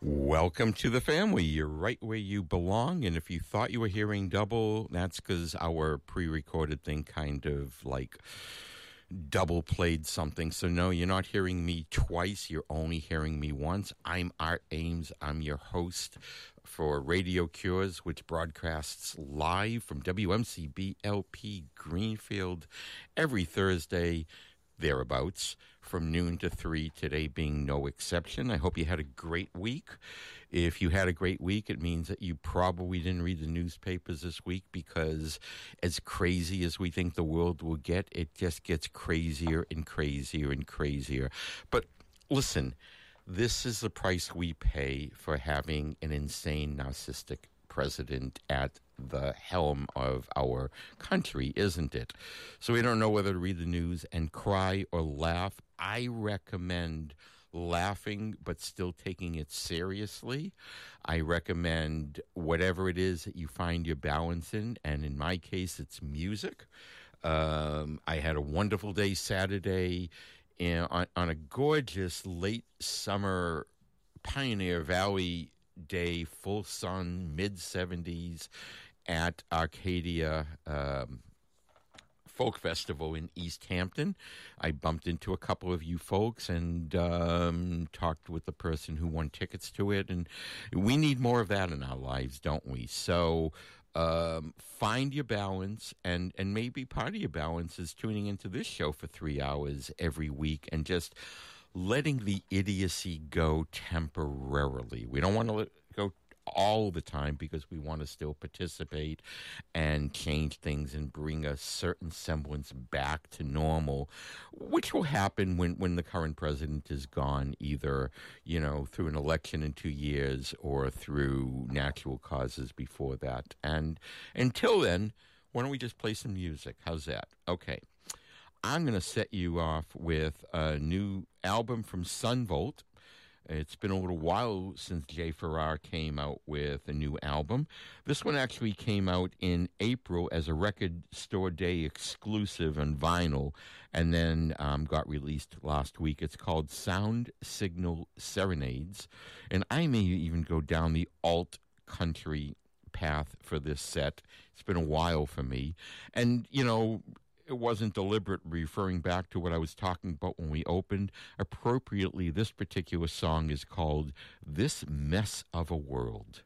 Welcome to the family. You're right where you belong. And if you thought you were hearing double, that's because our pre-recorded thing kind of like double played something. So no, you're not hearing me twice. You're only hearing me once. I'm Art Ames. I'm your host for Radio Cures, which broadcasts live from WMCB LP Greenfield every Thursday, thereabouts, from noon to 3, today being no exception. I hope you had a great week. If you had a great week, it means that you probably didn't read the newspapers this week, because as crazy as we think the world will get, it just gets crazier and crazier and crazier. But listen, this is the price we pay for having an insane, narcissistic president at the helm of our country, isn't it? So we don't know whether to read the news and cry or laugh. I recommend laughing but still taking it seriously. I recommend whatever it is that you find your balance in, and in my case, it's music. I had a wonderful day Saturday on a gorgeous late summer Pioneer Valley day, full sun, mid-70s at Arcadia Folk Festival in East Hampton. I bumped into a couple of you folks and talked with the person who won tickets to it, and we need more of that in our lives, don't we? So find your balance, and maybe part of your balance is tuning into this show for 3 hours every week and just letting the idiocy go temporarily. We don't want to let it go all the time, because we want to still participate and change things and bring a certain semblance back to normal, which will happen when the current president is gone, either, you know, through an election in 2 years or through natural causes before that. And until then, why don't we just play some music? How's that? Okay. I'm going to set you off with a new album from Sunvolt. It's been a little while since Jay Farrar came out with a new album. This one actually came out in April as a Record Store Day exclusive on vinyl, and then got released last week. It's called Sound Signal Serenades, and I may even go down the alt country path for this set. It's been a while for me, and, you know, it wasn't deliberate, referring back to what I was talking about when we opened. Appropriately, this particular song is called This Mess of a World.